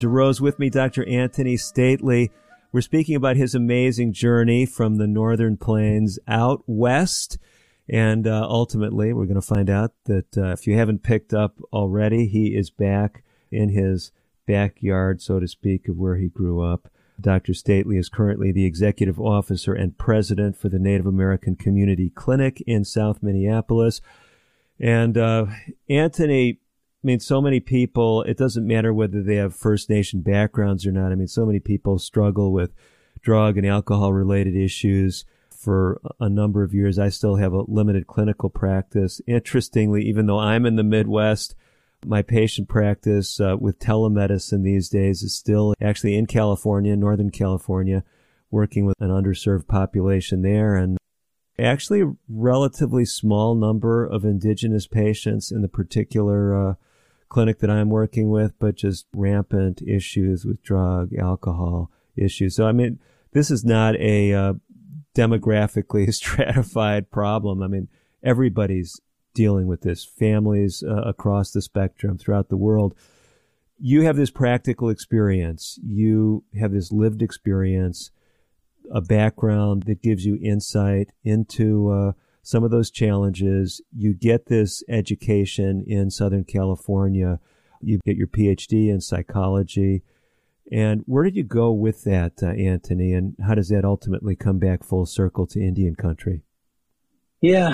DeRose with me, Dr. Anthony Stately. We're speaking about his amazing journey from the Northern Plains out west. And ultimately, we're going to find out that if you haven't picked up already, he is back in his backyard, so to speak, of where he grew up. Dr. Stately is currently the executive officer and president for the Native American Community Clinic in South Minneapolis. And Anthony, I mean, so many people, it doesn't matter whether they have First Nation backgrounds or not. I mean, so many people struggle with drug and alcohol-related issues for a number of years. I still have a limited clinical practice. Interestingly, even though I'm in the Midwest, my patient practice with telemedicine these days is still actually in California, Northern California, working with an underserved population there. And actually a relatively small number of indigenous patients in the particular clinic that I'm working with, but just rampant issues with drug, alcohol issues. So, I mean, this is not a demographically stratified problem. I mean, everybody's dealing with this, families across the spectrum throughout the world. You have this practical experience. You have this lived experience, a background that gives you insight into some of those challenges. You get this education in Southern California. You get your PhD in psychology. And where did you go with that, Anthony? And how does that ultimately come back full circle to Indian country? Yeah.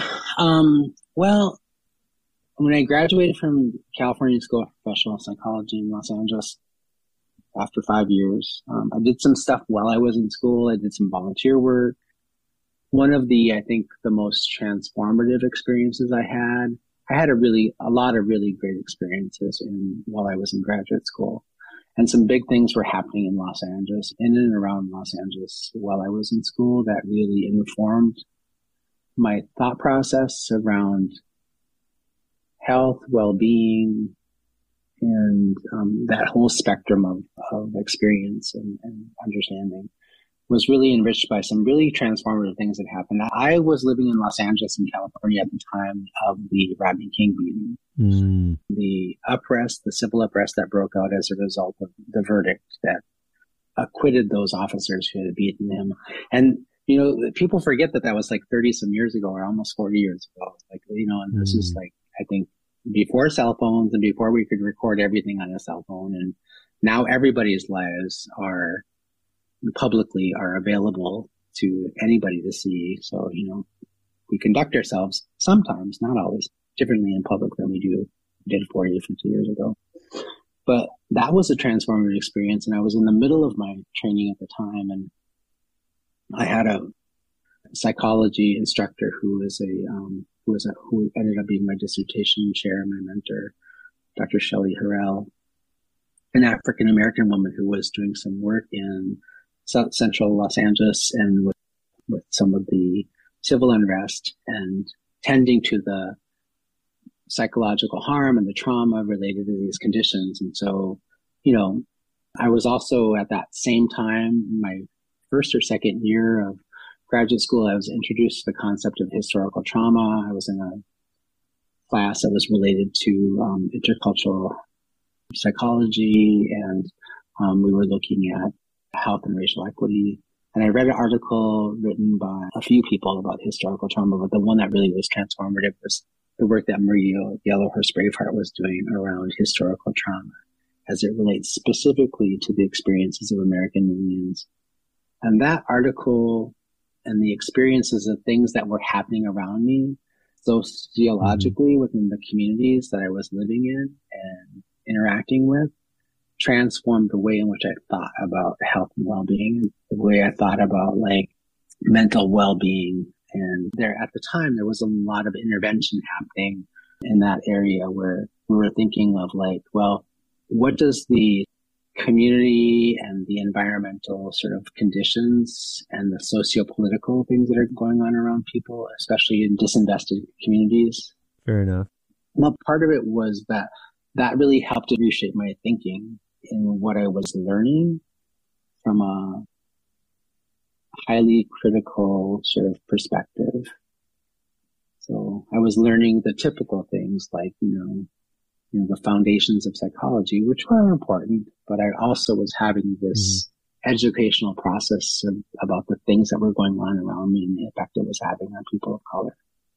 Well, when I graduated from California School of Professional Psychology in Los Angeles after 5 years, I did some stuff while I was in school. I did some volunteer work. One of I think the most transformative experiences I had a lot of really great experiences while I was in graduate school. And some big things were happening in Los Angeles, in and around Los Angeles while I was in school that really informed my thought process around health, well-being, and that whole spectrum of experience and understanding was really enriched by some really transformative things that happened. I was living in Los Angeles in California at the time of the Rodney King beating, the civil unrest that broke out as a result of the verdict that acquitted those officers who had beaten him. And you know, people forget that was like 30 some years ago or almost 40 years ago. Like, you know, and this is like, I think before cell phones and before we could record everything on a cell phone. And now everybody's lives are available to anybody to see. So, you know, we conduct ourselves sometimes, not always, differently in public than we did 40 or 50 years ago. But that was a transformative experience. And I was in the middle of my training at the time, and I had a psychology instructor who ended up being my dissertation chair and my mentor, Dr. Shelley Harrell, an African American woman who was doing some work in South Central Los Angeles and with some of the civil unrest and tending to the psychological harm and the trauma related to these conditions. And so, you know, I was also at that same time in my first or second year of graduate school, I was introduced to the concept of historical trauma. I was in a class that was related to intercultural psychology, and we were looking at health and racial equity. And I read an article written by a few people about historical trauma, but the one that really was transformative was the work that Marie Yellowhurst Braveheart was doing around historical trauma as it relates specifically to the experiences of American Indians. And that article and the experiences of things that were happening around me sociologically within the communities that I was living in and interacting with transformed the way in which I thought about health and well-being, the way I thought about like mental well-being. And at the time, there was a lot of intervention happening in that area where we were thinking of like, well, what does the community and the environmental sort of conditions and the socio-political things that are going on around people, especially in disinvested communities. Fair enough. Well, part of it was that really helped to reshape my thinking in what I was learning from a highly critical sort of perspective. So I was learning the typical things like, you know, the foundations of psychology, which were important, but I also was having this educational process about the things that were going on around me and the effect it was having on people of color.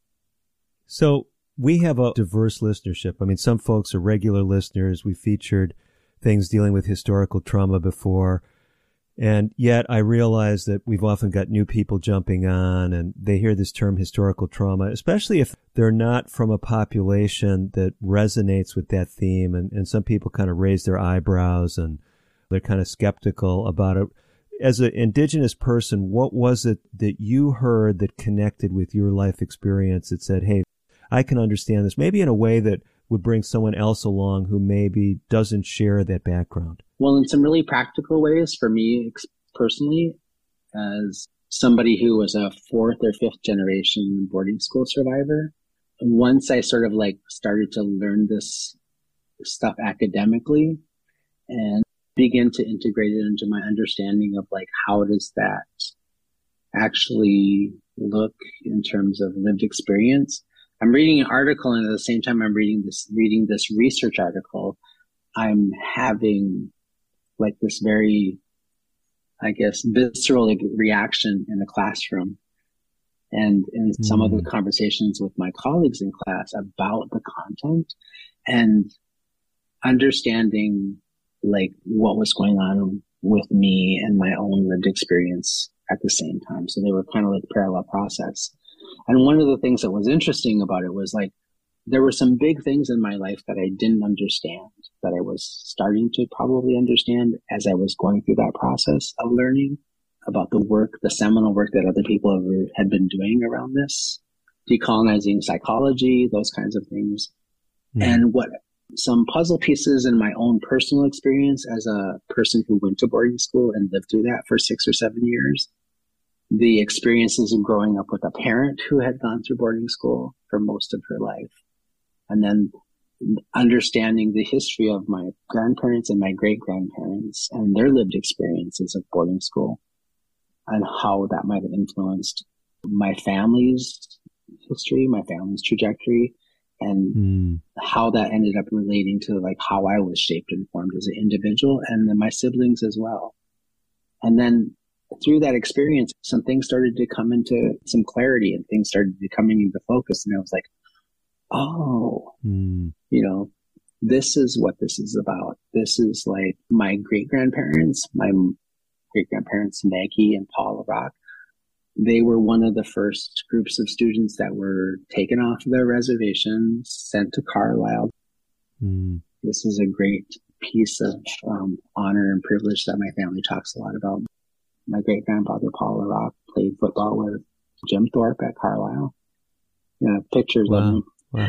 So we have a diverse listenership. I mean, some folks are regular listeners. We featured things dealing with historical trauma before. And yet I realize that we've often got new people jumping on and they hear this term historical trauma, especially if they're not from a population that resonates with that theme. And some people kind of raise their eyebrows and they're kind of skeptical about it. As an Indigenous person, what was it that you heard that connected with your life experience that said, hey, I can understand this, maybe in a way that would bring someone else along who maybe doesn't share that background? Well, in some really practical ways for me personally, as somebody who was a fourth or fifth generation boarding school survivor, once I sort of like started to learn this stuff academically and begin to integrate it into my understanding of like, how does that actually look in terms of lived experience? I'm reading an article, and at the same time I'm reading this research article, I'm having like this very, I guess, visceral reaction in the classroom and in some of the conversations with my colleagues in class about the content and understanding like what was going on with me and my own lived experience at the same time. So they were kind of like parallel process. And one of the things that was interesting about it was like, there were some big things in my life that I didn't understand, that I was starting to probably understand as I was going through that process of learning about the work, the seminal work that other people had been doing around this, decolonizing psychology, those kinds of things. And what some puzzle pieces in my own personal experience as a person who went to boarding school and lived through that for 6 or 7 years, the experiences of growing up with a parent who had gone through boarding school for most of her life, and then understanding the history of my grandparents and my great-grandparents and their lived experiences of boarding school and how that might have influenced my family's history, my family's trajectory, and how that ended up relating to like how I was shaped and formed as an individual, and then my siblings as well. And then through that experience, some things started to come into some clarity and things started to coming into focus. And I was like, oh, this is what this is about. This is like my great-grandparents, Maggie and Paula Rock. They were one of the first groups of students that were taken off their reservation, sent to Carlisle. This is a great piece of honor and privilege that my family talks a lot about. My great-grandfather, Paula Rock, played football with Jim Thorpe at Carlisle. Pictures of him.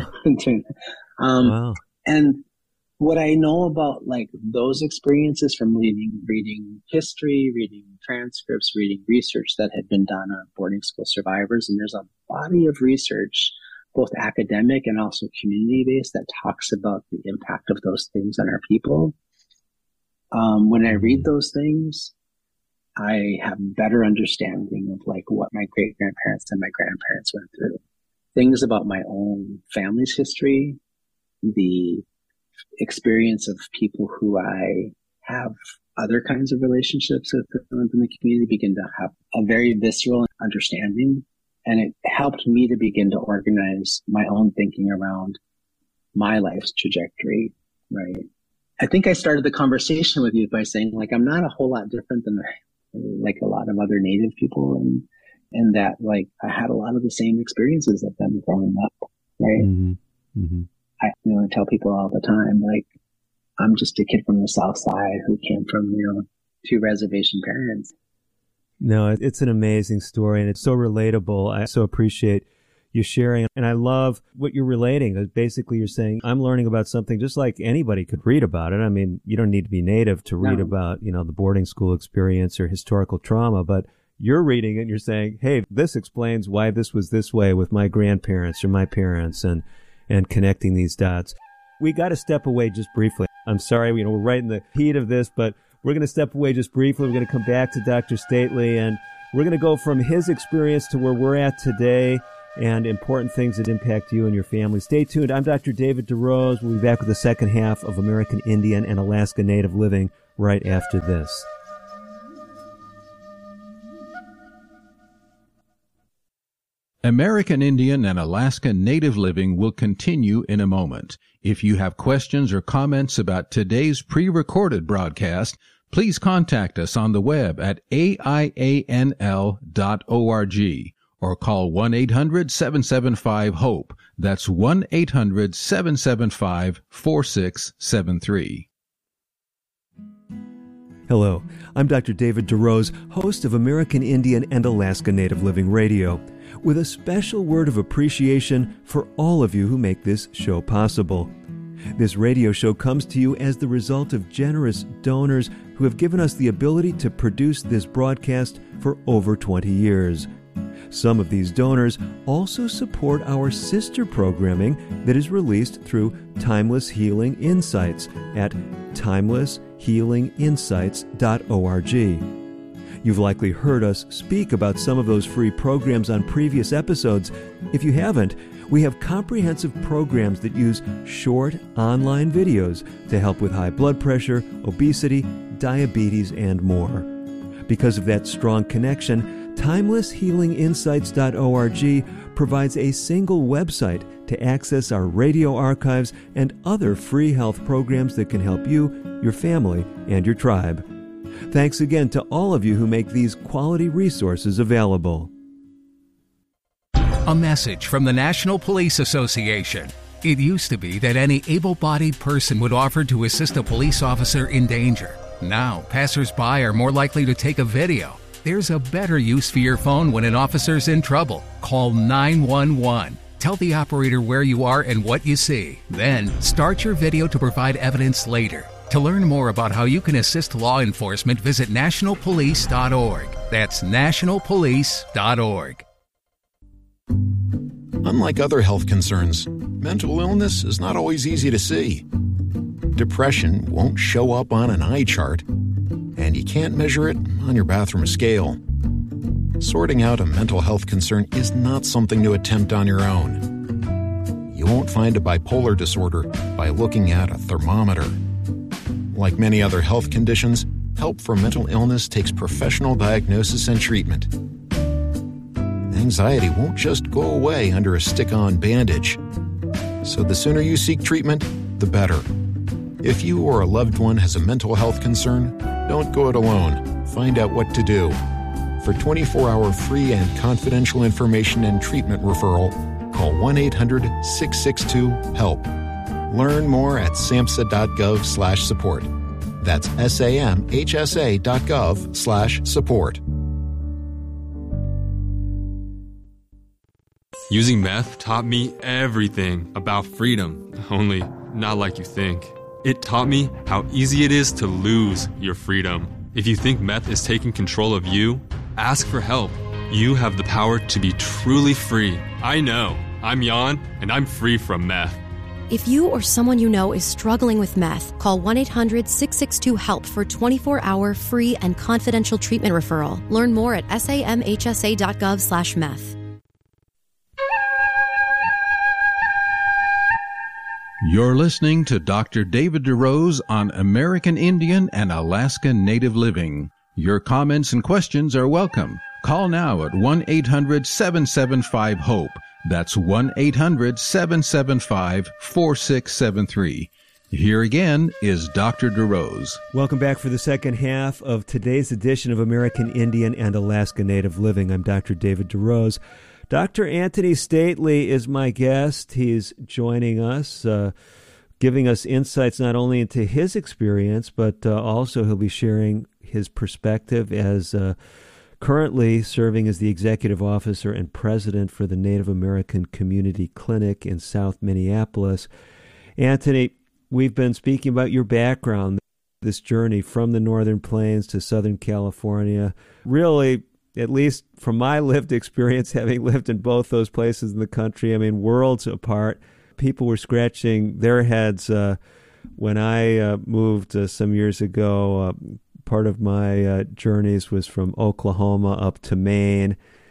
Wow. And what I know about like those experiences from reading history, reading transcripts, reading research that had been done on boarding school survivors, and there's a body of research, both academic and also community-based, that talks about the impact of those things on our people. When I read those things, I have better understanding of like what my great-grandparents and my grandparents went through. Things about my own family's history, the experience of people who I have other kinds of relationships with in the community begin to have a very visceral understanding. And it helped me to begin to organize my own thinking around my life's trajectory, right? I think I started the conversation with you by saying like, I'm not a whole lot different than like a lot of other Native people, and that like I had a lot of the same experiences of them growing up, right? I tell people all the time, like, I'm just a kid from the South Side who came from, two reservation parents. No, it's an amazing story and it's so relatable. I so appreciate you sharing. And I love what you're relating. Basically, you're saying, I'm learning about something just like anybody could read about it. I mean, you don't need to be Native to read about, the boarding school experience or historical trauma, but you're reading it and you're saying, hey, this explains why this was this way with my grandparents or my parents, and connecting these dots. We got to step away just briefly. I'm sorry, we're right in the heat of this, but we're going to step away just briefly. We're going to come back to Dr. Stately, and we're going to go from his experience to where we're at today. and important things that impact you and your family. Stay tuned. I'm Dr. David DeRose. We'll be back with the second half of American Indian and Alaska Native Living right after this. American Indian and Alaska Native Living will continue in a moment. If you have questions or comments about today's pre-recorded broadcast, please contact us on the web at aianl.org or call 1-800-775-HOPE. That's 1-800-775-4673. Hello, I'm Dr. David DeRose, host of American Indian and Alaska Native Living Radio, with a special word of appreciation for all of you who make this show possible. This radio show comes to you as the result of generous donors who have given us the ability to produce this broadcast for over 20 years. Some of these donors also support our sister programming that is released through Timeless Healing Insights at timelesshealinginsights.org. You've likely heard us speak about some of those free programs on previous episodes. If you haven't, we have comprehensive programs that use short online videos to help with high blood pressure, obesity, diabetes, and more. Because of that strong connection, timelesshealinginsights.org provides a single website to access our radio archives and other free health programs that can help you, your family, and your tribe. Thanks again to all of you who make these quality resources available. A message from the National Police Association. It used to be that any able-bodied person would offer to assist a police officer in danger. Now, passers-by are more likely to take a video. There's a better use for your phone when an officer's in trouble. Call 911. Tell the operator where you are and what you see. Then, start your video to provide evidence later. To learn more about how you can assist law enforcement, visit nationalpolice.org. That's nationalpolice.org. Unlike other health concerns, mental illness is not always easy to see. Depression won't show up on an eye chart, and you can't measure it on your bathroom scale. Sorting out a mental health concern is not something to attempt on your own. You won't find a bipolar disorder by looking at a thermometer. Like many other health conditions, help for mental illness takes professional diagnosis and treatment. Anxiety won't just go away under a stick-on bandage. So the sooner you seek treatment, the better. If you or a loved one has a mental health concern, don't go it alone. Find out what to do. For 24-hour free and confidential information and treatment referral, call 1-800-662-HELP. Learn more at samhsa.gov/support. That's samhsa.gov/support. Using meth taught me everything about freedom, only not like you think. It taught me how easy it is to lose your freedom. If you think meth is taking control of you, ask for help. You have the power to be truly free. I know. I'm Jan, and I'm free from meth. If you or someone you know is struggling with meth, call 1-800-662-HELP for 24-hour free and confidential treatment referral. Learn more at samhsa.gov/meth. You're listening to Dr. David DeRose on American Indian and Alaska Native Living. Your comments and questions are welcome. Call now at 1-800-775-HOPE. That's 1-800-775-4673. Here again is Dr. DeRose. Welcome back for the second half of today's edition of American Indian and Alaska Native Living. I'm Dr. David DeRose. Dr. Anthony Stately is my guest. He's joining us, giving us insights not only into his experience, but also he'll be sharing his perspective as currently serving as the executive officer and president for the Native American Community Clinic in South Minneapolis. Anthony, we've been speaking about your background, this journey from the Northern Plains to Southern California. Really, at least from my lived experience, having lived in both those places in the country, I mean, worlds apart. People were scratching their heads when I moved some years ago. Part of my journeys was from Oklahoma up to Maine,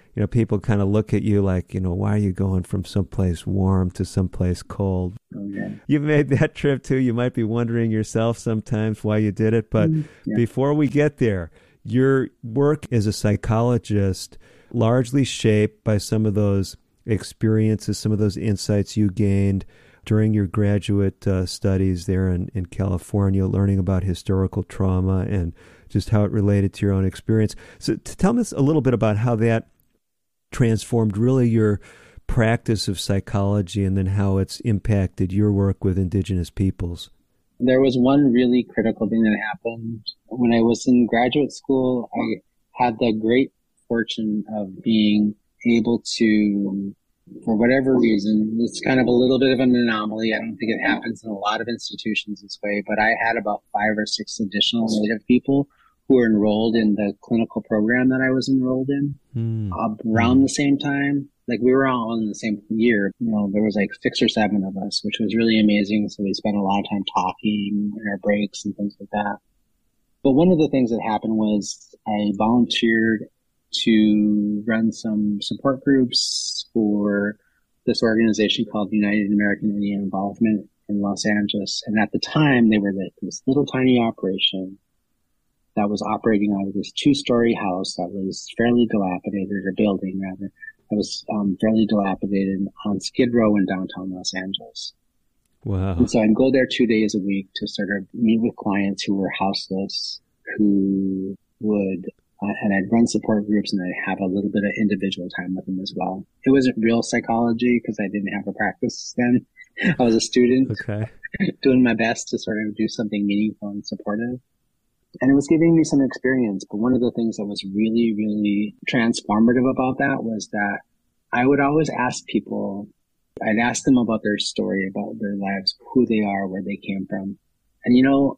people kind of look at you like, why are you going from someplace warm to someplace cold? Oh, yeah. You made that trip too. You might be wondering yourself sometimes why you did it. But before we get there, your work as a psychologist largely shaped by some of those experiences, some of those insights you gained during your graduate studies there in California, learning about historical trauma and just how it related to your own experience. So tell us a little bit about how that transformed really your practice of psychology and then how it's impacted your work with Indigenous peoples. There was one really critical thing that happened. When I was in graduate school, I had the great fortune of being able to, for whatever reason, it's kind of a little bit of an anomaly. I don't think it happens in a lot of institutions this way, but I had about 5 or 6 additional Native people who were enrolled in the clinical program that I was enrolled in around the same time. Like we were all in the same year. There was like 6 or 7 of us, which was really amazing. So we spent a lot of time talking in our breaks and things like that. But one of the things that happened was I volunteered to run some support groups for this organization called United American Indian Involvement in Los Angeles. And at the time, they were this little tiny operation that was operating out of this 2-story house that was fairly dilapidated, or building rather, that was fairly dilapidated on Skid Row in downtown Los Angeles. Wow. And so I'd go there 2 days a week to sort of meet with clients who were houseless, who would, and I'd run support groups, and I'd have a little bit of individual time with them as well. It wasn't real psychology because I didn't have a practice then. I was a student doing my best to sort of do something meaningful and supportive. And it was giving me some experience. But one of the things that was really, really transformative about that was that I would always ask people, I'd ask them about their story, about their lives, who they are, where they came from. And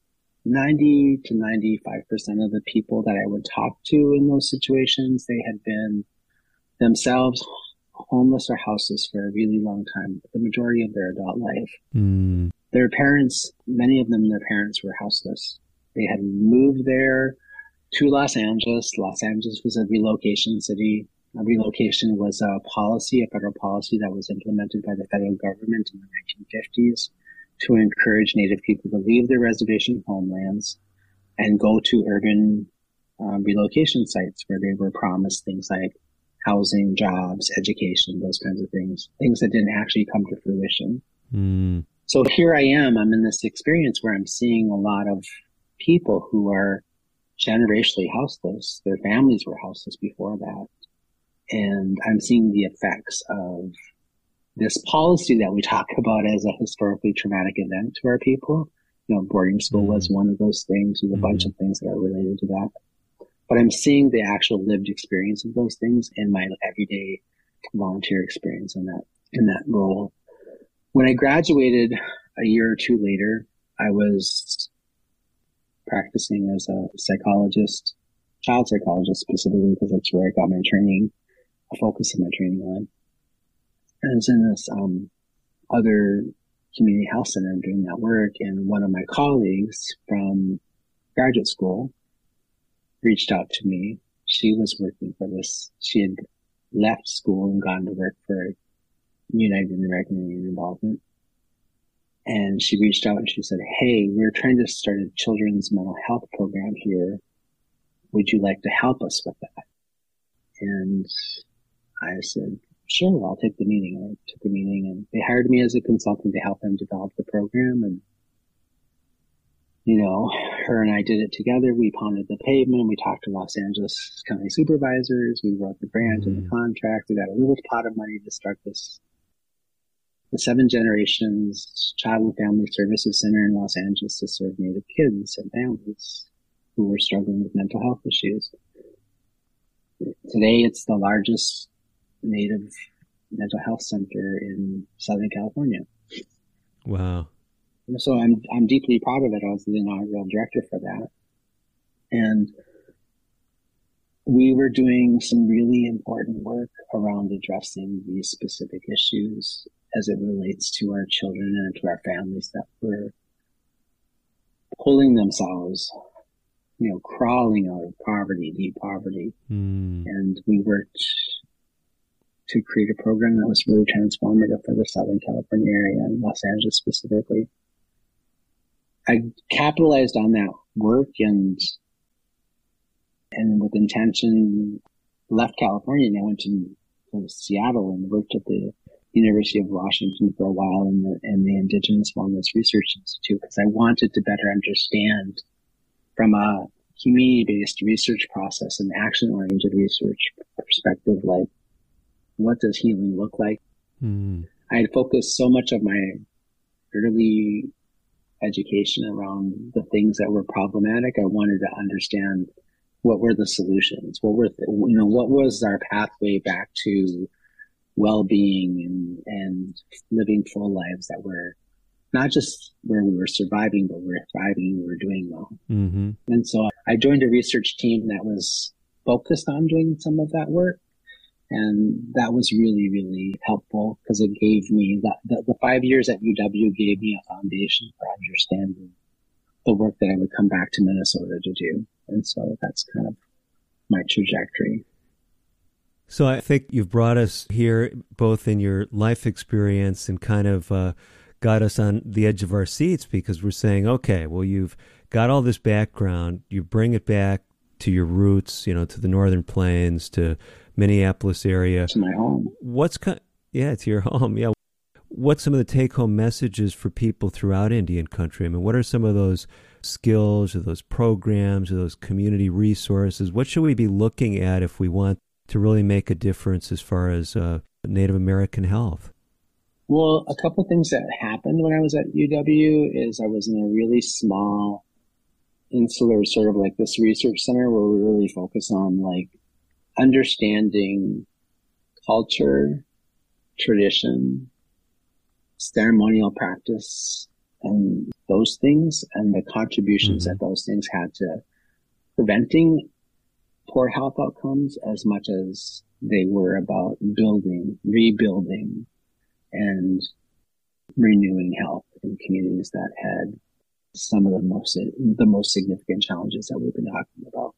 90 to 95% of the people that I would talk to in those situations, they had been themselves homeless or houseless for a really long time, the majority of their adult life. Their parents, many of them, their parents were houseless. They had moved there to Los Angeles. Los Angeles was a relocation city. A relocation was a federal policy that was implemented by the federal government in the 1950s to encourage Native people to leave their reservation homelands and go to urban relocation sites where they were promised things like housing, jobs, education, those kinds of things that didn't actually come to fruition. So here I am. I'm in this experience where I'm seeing a lot of people who are generationally houseless. Their families were houseless before that. And I'm seeing the effects of this policy that we talk about as a historically traumatic event to our people. Boarding school was one of those things. There's a bunch of things that are related to that. But I'm seeing the actual lived experience of those things in my everyday volunteer experience in that role. When I graduated a year or 2 later, I was practicing as a psychologist, child psychologist specifically, because that's where I got my training, a focus of my training on. And I was in this other community health center doing that work, and one of my colleagues from graduate school reached out to me. She was working for this. She had left school and gone to work for United American Indian Involvement. And she reached out and she said, "Hey, we're trying to start a children's mental health program here. Would you like to help us with that?" And I said, "Sure, I'll take the meeting." And I took the meeting, and they hired me as a consultant to help them develop the program. And, her and I did it together. We pounded the pavement. We talked to Los Angeles County supervisors. We wrote the grant and the contract. We got a little pot of money to start this. The 7 Generations Child and Family Services Center in Los Angeles to serve Native kids and families who were struggling with mental health issues. Today, it's the largest Native mental health center in Southern California. Wow. So I'm deeply proud of it. I was the inaugural director for that. And we were doing some really important work around addressing these specific issues as it relates to our children and to our families that were pulling themselves crawling out of poverty, deep poverty. And we worked to create a program that was really transformative for the Southern California area and Los Angeles specifically. I capitalized on that work and with intention left California and I went to Seattle and worked at the University of Washington for a while in the Indigenous Wellness Research Institute because I wanted to better understand from a community-based research process and action-oriented research perspective, like what does healing look like? I had focused so much of my early education around the things that were problematic. I wanted to understand what were the solutions, what was our pathway back to well-being and living full lives that were not just where we were surviving, but we were thriving, we were doing well. And so I joined a research team that was focused on doing some of that work. And that was really, really helpful because it gave me the 5 years at UW gave me a foundation for understanding the work that I would come back to Minnesota to do. And so that's kind of my trajectory. So I think you've brought us here both in your life experience and kind of got us on the edge of our seats because we're saying, okay, well, you've got all this background. You bring it back to your roots, to the Northern Plains, to Minneapolis area. To my home. To your home. Yeah. What's some of the take-home messages for people throughout Indian country? I mean, what are some of those skills or those programs or those community resources? What should we be looking at if we want to really make a difference as far as Native American health? Well, a couple of things that happened when I was at UW is I was in a really small, insular sort of like this research center where we really focus on like understanding culture, tradition, ceremonial practice, and those things, and the contributions that those things had to preventing poor health outcomes as much as they were about building, rebuilding, and renewing health in communities that had some of the most significant challenges that we've been talking about.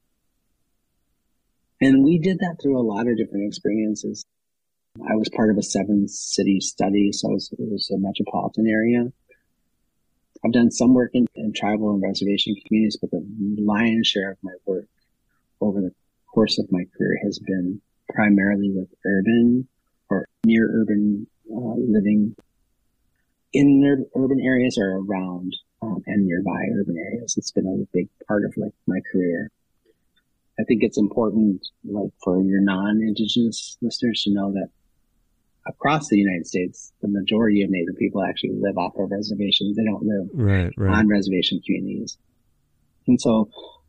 And we did that through a lot of different experiences. I was part of a 7-city study, so it was a metropolitan area. I've done some work in tribal and reservation communities, but the lion's share of my work over the course of my career has been primarily with urban or near urban living in urban areas or around and nearby urban areas. It's been a big part of like my career. I think it's important, like for your non-Indigenous listeners, to know that across the United States, the majority of Native people actually live off of reservations. They don't live on reservation communities. And so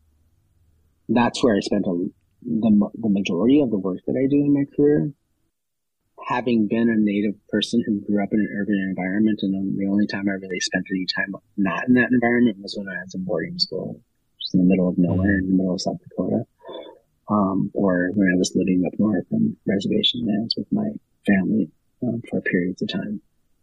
that's where I spent the majority of the work that I do in my career. Having been a Native person who grew up in an urban environment, and the only time I really spent any time not in that environment was when I was in boarding school, just in the middle of nowhere, in the middle of South Dakota, or when I was living up north on reservation lands with my family for periods of time.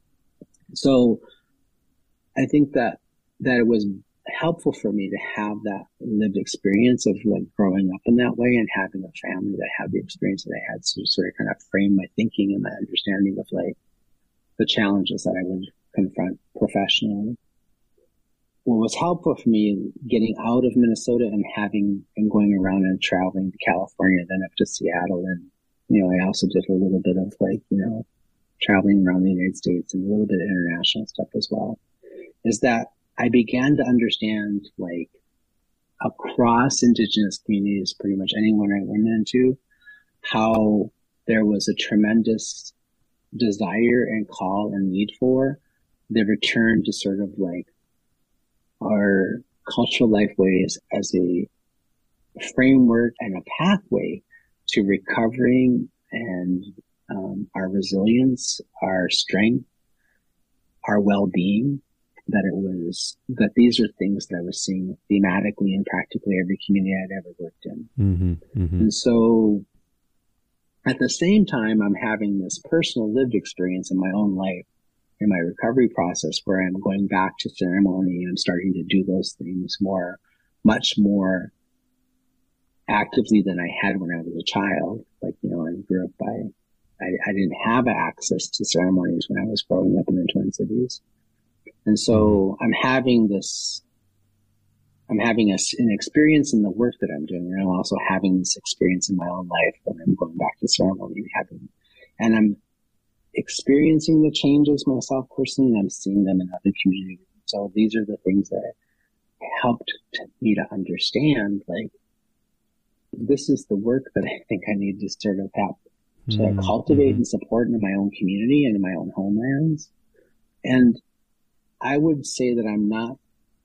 So I think that it was helpful for me to have that lived experience of like growing up in that way and having a family that had the experience that I had to sort of kind of frame my thinking and my understanding of like the challenges that I would confront professionally. What was helpful for me getting out of Minnesota and going around and traveling to California, then up to Seattle. And, I also did a little bit of like, traveling around the United States and a little bit of international stuff as well, is that I began to understand like across Indigenous communities, pretty much anyone I went into, how there was a tremendous desire and call and need for the return to sort of like our cultural lifeways as a framework and a pathway to recovering and our resilience, our strength, our well-being, that these are things that I was seeing thematically in practically every community I'd ever worked in. And so at the same time, I'm having this personal lived experience in my own life, in my recovery process, where I'm going back to ceremony and I'm starting to do those things much more actively than I had when I was a child. Like, you know, I grew up I didn't have access to ceremonies when I was growing up in the Twin Cities. And so I'm having an experience in the work that I'm doing. And I'm also having this experience in my own life when I'm going back to ceremony and I'm experiencing the changes myself personally, and I'm seeing them in other communities. So these are the things that helped me to understand, like, this is the work that I think I need to sort of have to cultivate and support in my own community and in my own homelands. And I would say that I'm not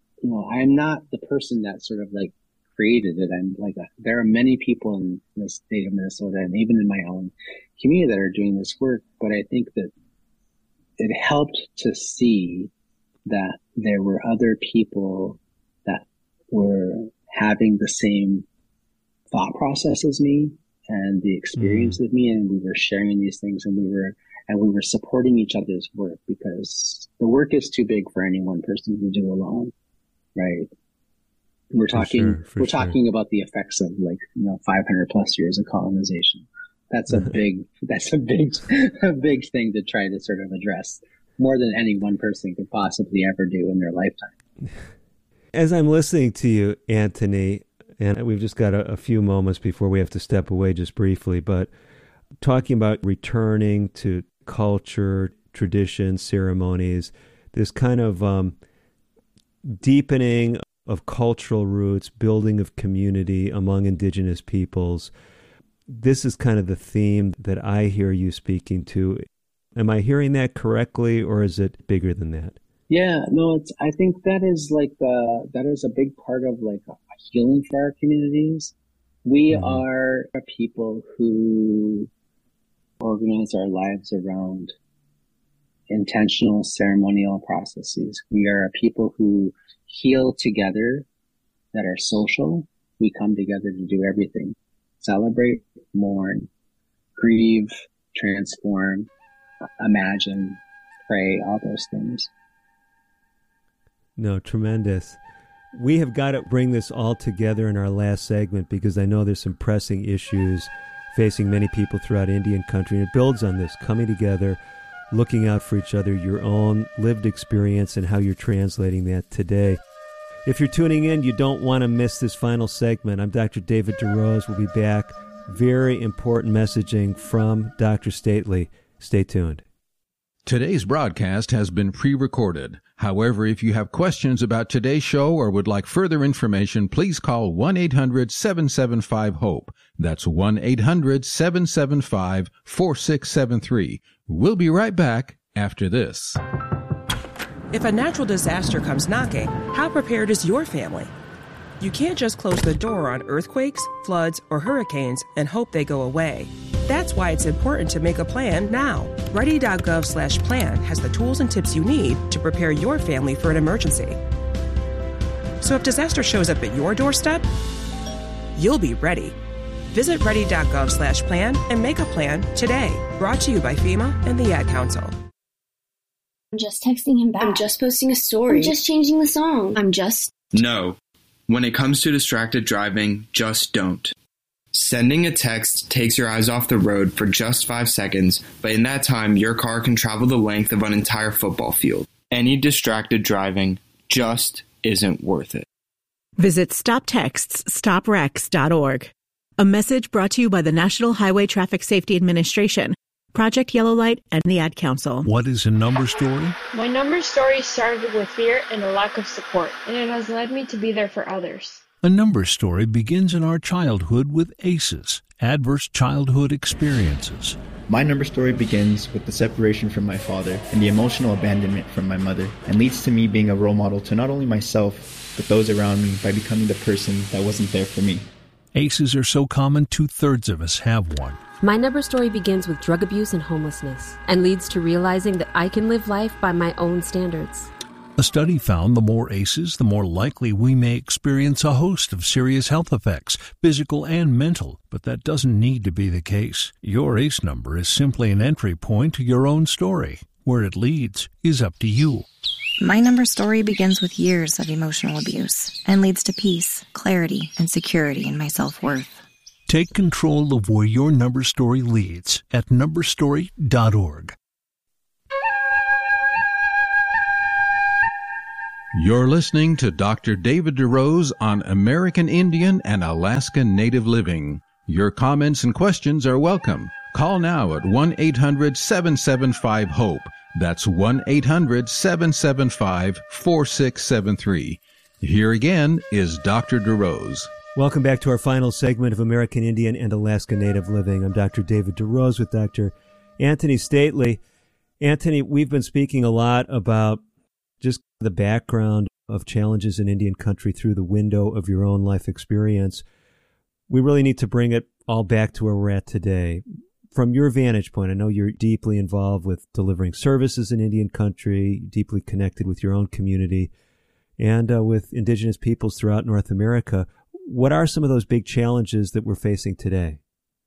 the person that sort of like created it. There are many people in the state of Minnesota and even in my own community that are doing this work, but I think that it helped to see that there were other people that were having the same thought process as me and the experience with me, and we were sharing these things, and we were supporting each other's work, because the work is too big for any one person to do alone, right? We're talking about the effects of 500 plus years of colonization. That's a big thing to try to sort of address, more than any one person could possibly ever do in their lifetime. As I'm listening to you, Anthony, and we've just got a few moments before we have to step away just briefly, but talking about returning to culture, tradition, ceremonies, this kind of deepening of cultural roots, building of community among indigenous peoples. This is kind of the theme that I hear you speaking to. Am I hearing that correctly, or is it bigger than that? Yeah, no, I think that is that is a big part of a healing for our communities. We are a people who organize our lives around intentional ceremonial processes. We are a people who heal together, that are social. We come together to do everything: celebrate, mourn, grieve, transform, imagine, pray, all those things. No, tremendous. We have got to bring this all together in our last segment, because I know there's some pressing issues facing many people throughout Indian country, and it builds on this, coming together, looking out for each other, your own lived experience, and how you're translating that today. If you're tuning in, you don't want to miss this final segment. I'm Dr. David DeRose. We'll be back. Very important messaging from Dr. Stately. Stay tuned. Today's broadcast has been pre-recorded. However, if you have questions about today's show or would like further information, please call 1-800-775-HOPE. That's 1-800-775-4673. We'll be right back after this. If a natural disaster comes knocking, how prepared is your family? You can't just close the door on earthquakes, floods, or hurricanes and hope they go away. That's why it's important to make a plan now. Ready.gov/plan has the tools and tips you need to prepare your family for an emergency. So if disaster shows up at your doorstep, you'll be ready. Visit ready.gov/plan and make a plan today. Brought to you by FEMA and the Ad Council. I'm just texting him back. I'm just posting a story. I'm just changing the song. No. When it comes to distracted driving, just don't. Sending a text takes your eyes off the road for just 5 seconds, but in that time, your car can travel the length of an entire football field. Any distracted driving just isn't worth it. Visit StopTextsStopWrecks.org. A message brought to you by the National Highway Traffic Safety Administration, Project Yellow Light, and the Ad Council. What is a number story? My number story started with fear and a lack of support, and it has led me to be there for others. A number story begins in our childhood with ACEs, Adverse Childhood Experiences. My number story begins with the separation from my father and the emotional abandonment from my mother, and leads to me being a role model to not only myself, but those around me by becoming the person that wasn't there for me. ACEs are so common, 2/3 of us have one. My number story begins with drug abuse and homelessness, and leads to realizing that I can live life by my own standards. A study found the more ACEs, the more likely we may experience a host of serious health effects, physical and mental, but that doesn't need to be the case. Your ACE number is simply an entry point to your own story. Where it leads is up to you. My number story begins with years of emotional abuse and leads to peace, clarity, and security in my self-worth. Take control of where your number story leads at numberstory.org. You're listening to Dr. David DeRose on American Indian and Alaska Native Living. Your comments and questions are welcome. Call now at 1-800-775-HOPE. That's 1-800-775-4673. Here again is Dr. DeRose. Welcome back to our final segment of American Indian and Alaska Native Living. I'm Dr. David DeRose with Dr. Anthony Stately. Anthony, we've been speaking a lot about just the background of challenges in Indian country through the window of your own life experience. We really need to bring it all back to where we're at today. From your vantage point, I know you're deeply involved with delivering services in Indian country, deeply connected with your own community, and with indigenous peoples throughout North America. What are some of those big challenges that we're facing today?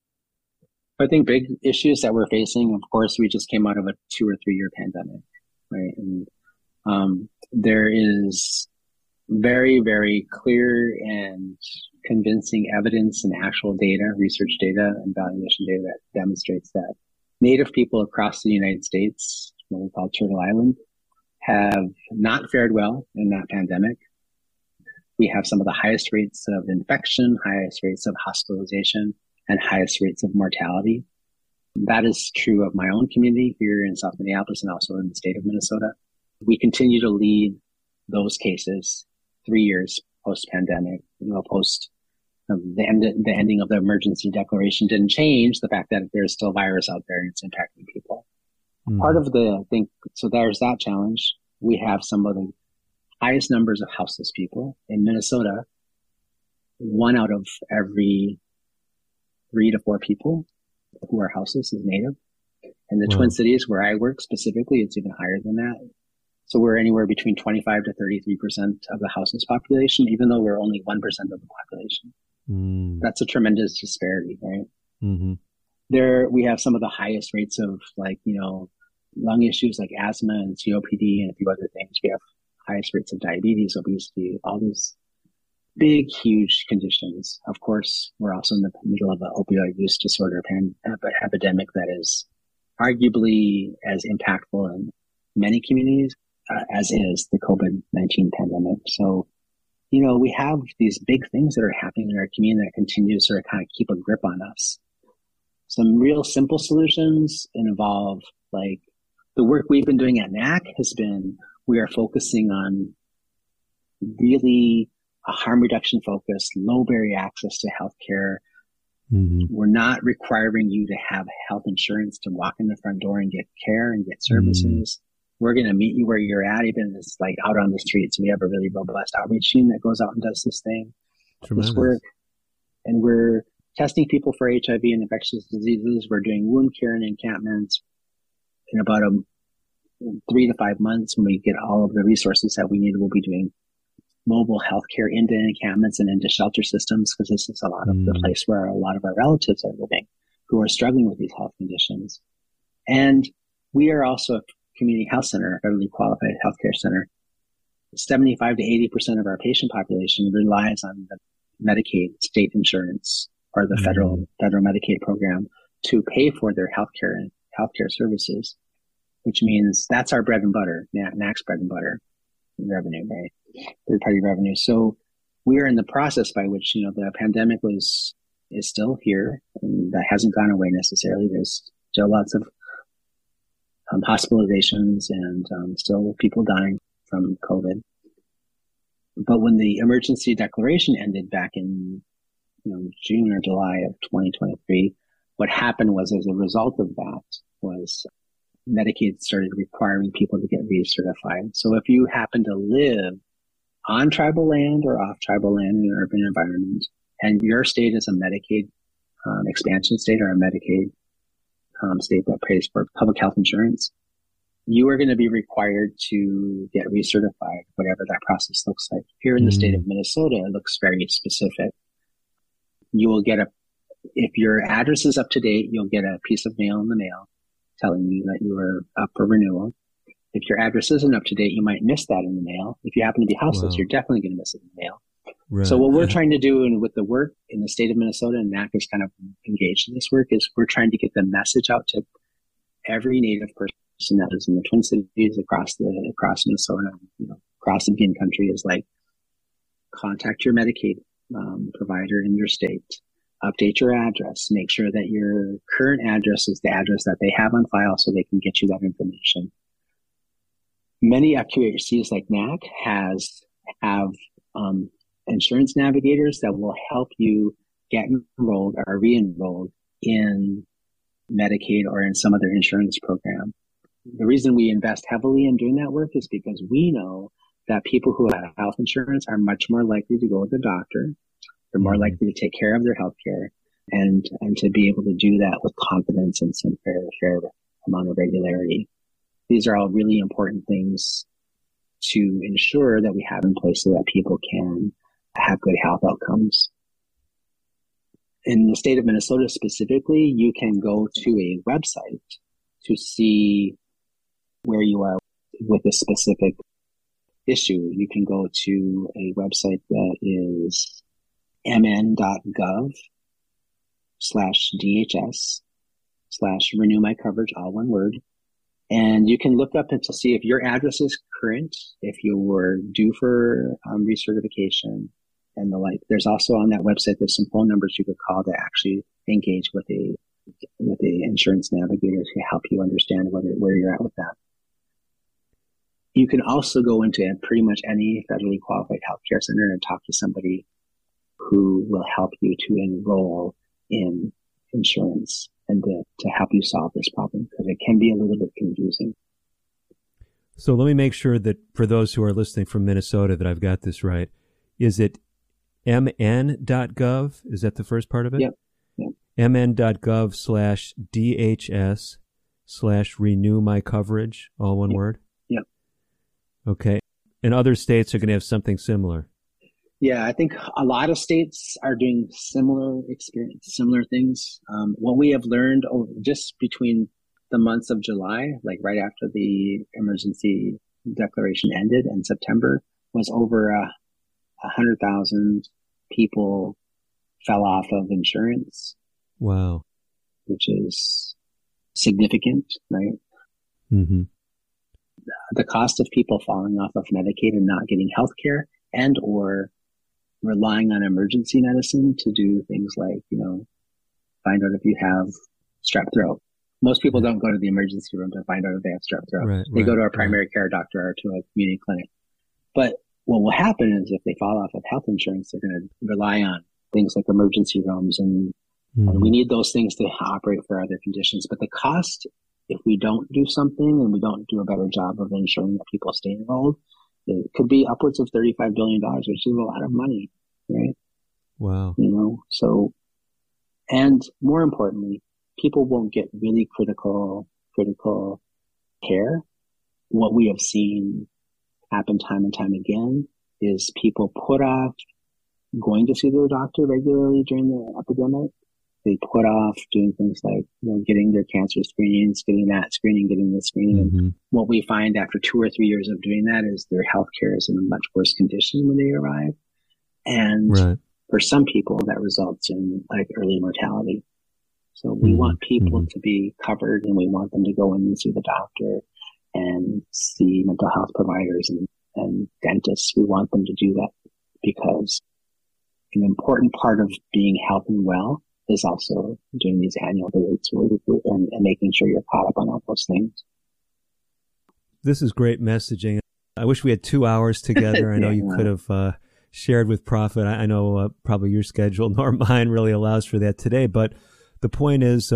I think big issues that we're facing, of course, we just came out of a 2 or 3 year pandemic, right? And there is very, very clear and convincing evidence and actual data, research data and valuation data that demonstrates that Native people across the United States, what we call Turtle Island, have not fared well in that pandemic. We have some of the highest rates of infection, highest rates of hospitalization, and highest rates of mortality. That is true of my own community here in South Minneapolis and also in the state of Minnesota. We continue to lead those cases 3 years post-pandemic, post the ending of the emergency declaration didn't change the fact that there's still virus out there and it's impacting people. Part of so there's that challenge. We have some of the highest numbers of houseless people in Minnesota. 1 out of every 3 to 4 people who are houseless is Native. In the Twin Cities where I work specifically, it's even higher than that. So we're anywhere between 25 to 33% of the houseless population, even though we're only 1% of the population. That's a tremendous disparity, right? Mm-hmm. There, we have some of the highest rates of lung issues like asthma and COPD and a few other things. We have highest rates of diabetes, obesity, all these big, huge conditions. Of course, we're also in the middle of an opioid use disorder epidemic that is arguably as impactful in many communities as is the COVID-19 pandemic. So, we have these big things that are happening in our community that continue to sort of kind of keep a grip on us. Some real simple solutions involve the work we've been doing at NAC has been, we are focusing on really a harm reduction focused, low barrier access to healthcare. Mm-hmm. We're not requiring you to have health insurance to walk in the front door and get care and get services. We're going to meet you where you're at, even if it's out on the streets. We have a really robust outreach team that goes out and does this thing, this work. And we're testing people for HIV and infectious diseases. We're doing wound care and encampments. In about 3 to 5 months, when we get all of the resources that we need, we'll be doing mobile healthcare into encampments and into shelter systems, because this is a lot of the place where a lot of our relatives are living who are struggling with these health conditions. And we are also a community health center, a federally qualified healthcare center. 75 to 80% of our patient population relies on the Medicaid state insurance or the federal Medicaid program to pay for their healthcare services, which means that's our bread and butter, NAC's bread and butter revenue, right? Third-party revenue. So we are in the process by which, the pandemic is still here, and that hasn't gone away necessarily. There's still lots of hospitalizations and still people dying from COVID. But when the emergency declaration ended back in June or July of 2023, what happened was, as a result of that, was Medicaid started requiring people to get recertified. So if you happen to live on tribal land or off tribal land in an urban environment, and your state is a Medicaid expansion state or a Medicaid state that pays for public health insurance, you are going to be required to get recertified, whatever that process looks like. Here in the state of Minnesota, it looks very specific. You will get if your address is up to date, you'll get a piece of mail in the mail telling you that you are up for renewal. If your address isn't up to date, you might miss that in the mail. If you happen to be houseless, you're definitely going to miss it in the mail. Right. So what we're trying to do, and with the work in the state of Minnesota, and NAC is kind of engaged in this work, is we're trying to get the message out to every Native person that is in the Twin Cities, across Minnesota, across the Indian country, is like, contact your Medicaid provider in your state, update your address, make sure that your current address is the address that they have on file so they can get you that information. Many FQHCs like NAC have insurance navigators that will help you get enrolled or re-enrolled in Medicaid or in some other insurance program. The reason we invest heavily in doing that work is because we know that people who have health insurance are much more likely to go to the doctor. They're more likely to take care of their health care and to be able to do that with confidence and some fair amount of regularity. These are all really important things to ensure that we have in place so that people can have good health outcomes. In the state of Minnesota specifically, you can go to a website to see where you are with a specific issue. You can go to a website that is mn.gov/DHS/renew my coverage, all one word. And you can look up and to see if your address is current, if you were due for recertification and the like. There's also on that website, there's some phone numbers you could call to actually engage with a insurance navigator to help you understand where you're at with that. You can also go into pretty much any federally qualified healthcare center and talk to somebody who will help you to enroll in insurance and to help you solve this problem, because it can be a little bit confusing. So let me make sure that for those who are listening from Minnesota that I've got this right. Is it mn.gov? Is that the first part of it? Yep. mn.gov/DHS/renew my coverage, all one word? Yep. Okay. And other states are going to have something similar. Yeah, I think a lot of states are doing similar things. What we have learned just between the months of July, like right after the emergency declaration ended in September, was over 100,000 people fell off of insurance. Wow. Which is significant, right? Mm-hmm. The cost of people falling off of Medicaid and not getting health care and or relying on emergency medicine to do things like, find out if you have strep throat. Most people don't go to the emergency room to find out if they have strep throat. Right, they go to a primary care doctor or to a community clinic. But what will happen is if they fall off of health insurance, they're going to rely on things like emergency rooms and we need those things to operate for other conditions. But the cost, if we don't do something and we don't do a better job of ensuring that people stay enrolled, it could be upwards of $35 billion, which is a lot of money, right? Wow. So, and more importantly, people won't get really critical care. What we have seen happen time and time again is people put off going to see their doctor regularly during the epidemic. They put off doing things like, getting their cancer screenings, getting that screening, getting this screening. Mm-hmm. And what we find after 2 or 3 years of doing that is their healthcare is in a much worse condition when they arrive. And for some people, that results in early mortality. So we want people to be covered, and we want them to go in and see the doctor and see mental health providers and dentists. We want them to do that because an important part of being healthy and well is also doing these annual visits and making sure you're caught up on all those things. This is great messaging. I wish we had 2 hours together. I know you could have shared with Prophet. I know probably your schedule nor mine really allows for that today. But the point is,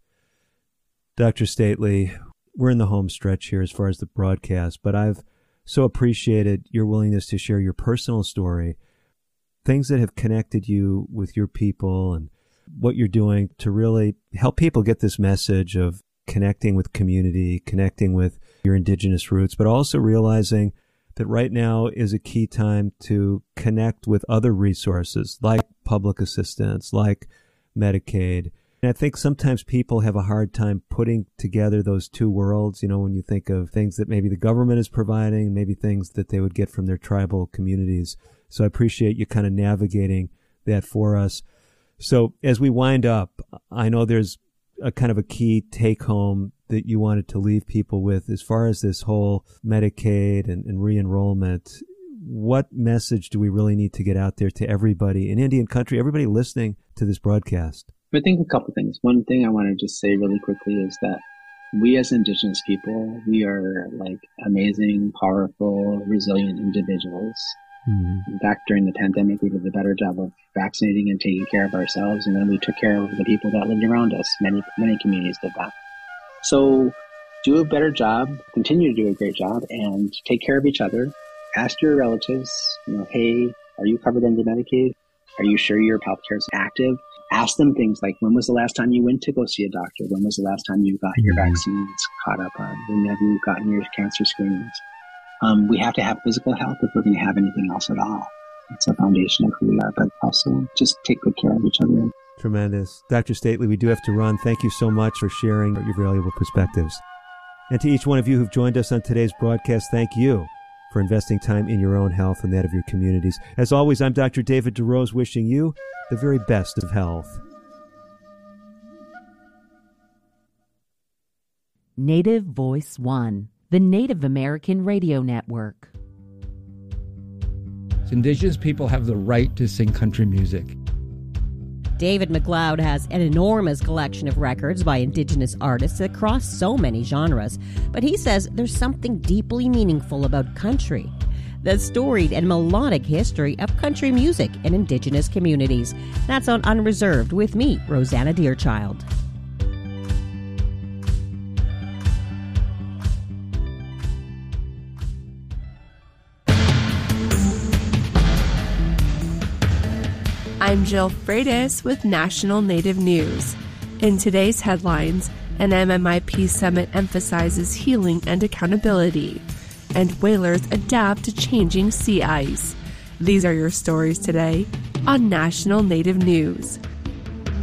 Dr. Stately, we're in the home stretch here as far as the broadcast, but I've so appreciated your willingness to share your personal story, things that have connected you with your people and what you're doing to really help people get this message of connecting with community, connecting with your indigenous roots, but also realizing that right now is a key time to connect with other resources like public assistance, like Medicaid, And I think sometimes people have a hard time putting together those two worlds, when you think of things that maybe the government is providing, maybe things that they would get from their tribal communities. So I appreciate you kind of navigating that for us. So as we wind up, I know there's a kind of a key take home that you wanted to leave people with as far as this whole Medicaid and re-enrollment. What message do we really need to get out there to everybody in Indian country, everybody listening to this broadcast? I think a couple things. One thing I want to just say really quickly is that we as Indigenous people, we are like amazing, powerful, resilient individuals. Mm-hmm. Back during the pandemic, we did a better job of vaccinating and taking care of ourselves, and then we took care of the people that lived around us. Many communities did that. So do a better job, continue to do a great job, and take care of each other. Ask your relatives, hey, are you covered under Medicaid? Are you sure your health care is active? Ask them things like, when was the last time you went to go see a doctor? When was the last time you got your vaccines caught up on? When have you gotten your cancer screenings? We have to have physical health if we're going to have anything else at all. It's a foundation of who we are, but also just take good care of each other. Tremendous. Dr. Stately, we do have to run. Thank you so much for sharing your valuable perspectives. And to each one of you who've joined us on today's broadcast, thank you for investing time in your own health and that of your communities. As always, I'm Dr. David DeRose, wishing you the very best of health. Native Voice One, the Native American Radio Network. Indigenous people have the right to sing country music. David McLeod has an enormous collection of records by Indigenous artists across so many genres, but he says there's something deeply meaningful about country. The storied and melodic history of country music in Indigenous communities. That's on Unreserved with me, Rosanna Deerchild. I'm Jill Freitas with National Native News. In today's headlines, an MMIP summit emphasizes healing and accountability, and whalers adapt to changing sea ice. These are your stories today on National Native News.